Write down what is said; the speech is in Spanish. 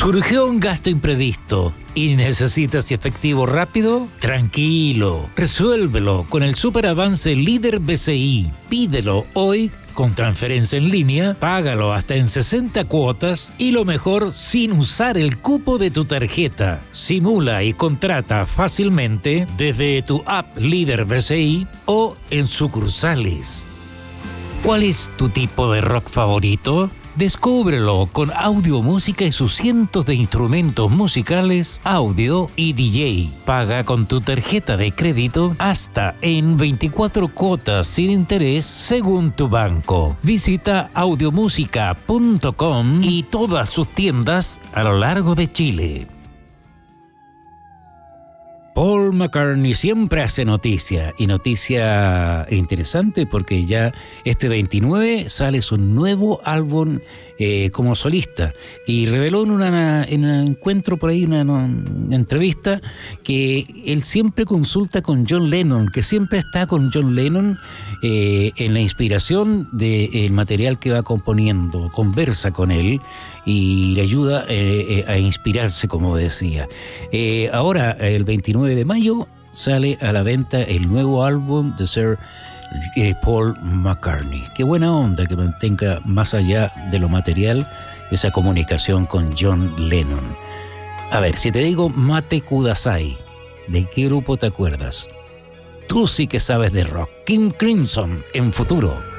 ¿Surgió un gasto imprevisto y necesitas efectivo rápido? Tranquilo, resuélvelo con el superavance Líder BCI. Pídelo hoy con transferencia en línea, págalo hasta en 60 cuotas y lo mejor sin usar el cupo de tu tarjeta. Simula y contrata fácilmente desde tu app Líder BCI o en sucursales. ¿Cuál es tu tipo de rock favorito? Descúbrelo con audio, música y sus cientos de instrumentos musicales, audio y DJ. Paga con tu tarjeta de crédito hasta en 24 cuotas sin interés según tu banco. Visita audiomusica.com y todas sus tiendas a lo largo de Chile. Paul McCartney siempre hace noticia, y noticia interesante porque ya este 29 sale su nuevo álbum como solista, y reveló en un encuentro por ahí, una entrevista, que él siempre consulta con John Lennon, que siempre está con John Lennon en la inspiración del material que va componiendo, conversa con él y le ayuda a inspirarse, como decía. Ahora, el 29 de mayo, sale a la venta el nuevo álbum de Sir Paul McCartney. Qué buena onda que mantenga más allá de lo material esa comunicación con John Lennon. A ver, si te digo Mate Kudasai, ¿de qué grupo te acuerdas? Tú sí que sabes de rock. King Crimson en Futuro.